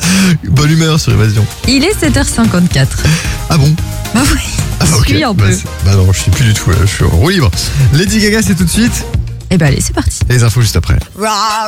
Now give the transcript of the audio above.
Bonne humeur sur Évasion. Il est 7h54. Ah bon? Bah oui. Ah bah ok. Suis un peu. Bah non, je suis plus du tout là, je suis en roue libre. Lady Gaga, c'est tout de suite. Eh ben allez, c'est parti. Les infos juste après.